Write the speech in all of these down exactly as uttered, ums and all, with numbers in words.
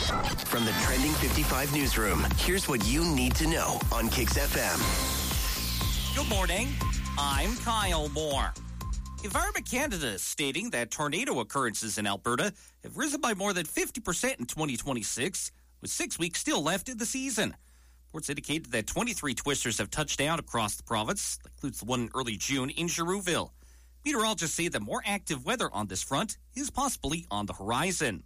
From the Trending fifty-five newsroom, here's what you need to know on Kix F M. Good morning. I'm Kyle Moore. Environment Canada is stating that tornado occurrences in Alberta have risen by more than fifty percent in twenty twenty-six, with six weeks still left in the season. Reports indicated that twenty-three twisters have touched down across the province. That includes the one in early June in Girouville. Meteorologists say that more active weather on this front is possibly on the horizon.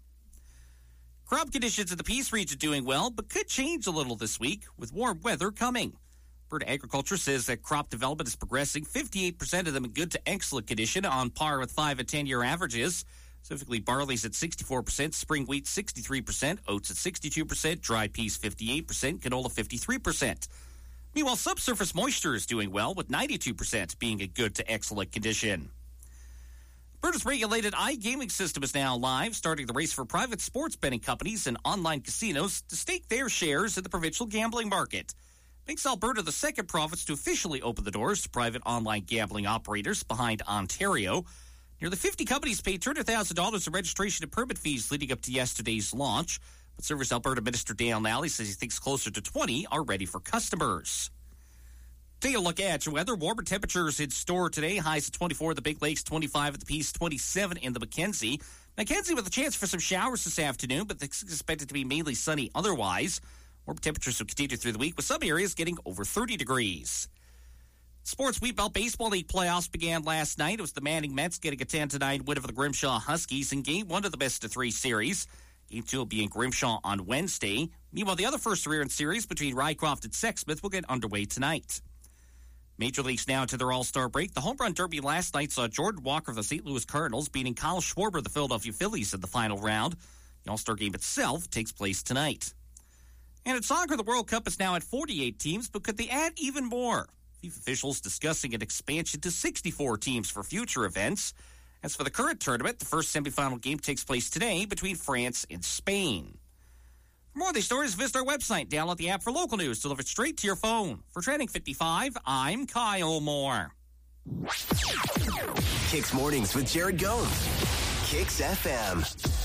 Crop conditions in the Peace region doing well, but could change a little this week with warm weather coming. Alberta Agriculture says that crop development is progressing, fifty-eight percent of them in good to excellent condition, on par with five and ten-year averages. Specifically, barley's at sixty-four percent, spring wheat sixty-three percent, oats at sixty-two percent, dry peas fifty-eight percent, canola fifty-three percent. Meanwhile, subsurface moisture is doing well, with ninety-two percent being in good to excellent condition. Alberta's regulated iGaming system is now live, starting the race for private sports betting companies and online casinos to stake their shares in the provincial gambling market. Makes Alberta the second province to officially open the doors to private online gambling operators, behind Ontario. Nearly fifty companies paid two hundred thousand dollars in registration and permit fees leading up to yesterday's launch. But Service Alberta Minister Dale Nally says he thinks closer to twenty are ready for customers. Take a look at your weather. Warmer temperatures in store today. Highs at twenty-four at the Big Lakes, twenty-five at the Peace, twenty-seven in the Mackenzie. Mackenzie with a chance for some showers this afternoon, but it's expected to be mainly sunny otherwise. Warmer temperatures will continue through the week, with some areas getting over thirty degrees. Sports Wheat Belt Baseball League playoffs began last night. It was the Manning Mets getting a ten to nine win over the Grimshaw Huskies in Game one of the best of three series. Game two will be in Grimshaw on Wednesday. Meanwhile, the other first appearance series between Rycroft and Sexsmith will get underway tonight. Major Leagues now to their All-Star break. The Home Run Derby last night saw Jordan Walker of the Saint Louis Cardinals beating Kyle Schwarber of the Philadelphia Phillies in the final round. The All-Star game itself takes place tonight. And in soccer, the World Cup is now at forty-eight teams, but could they add even more? FIFA officials discussing an expansion to sixty-four teams for future events. As for the current tournament, the first semifinal game takes place today between France and Spain. For more of these stories, visit our website. Download the app for local news delivered straight to your phone. For Trending fifty-five, I'm Kyle Moore. Kix Mornings with Jared Gomes. Kix F M.